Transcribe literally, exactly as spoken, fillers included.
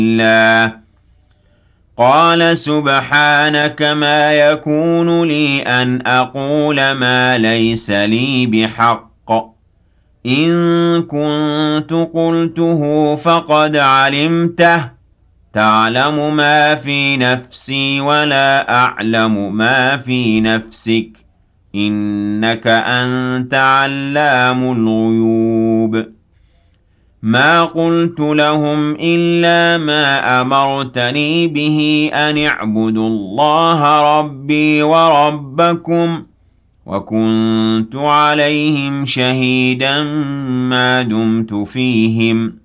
الله. قال سبحانك ما يكون لي أن أقول ما ليس لي بحق إن كنت قلته فقد علمته تعلم ما في نفسي ولا أعلم ما في نفسك إنك أنت علام الغيوب. ما قلت لهم إلا ما أمرتني به أن اعبدوا الله ربي وربكم وكنت عليهم شهيدا ما دمت فيهم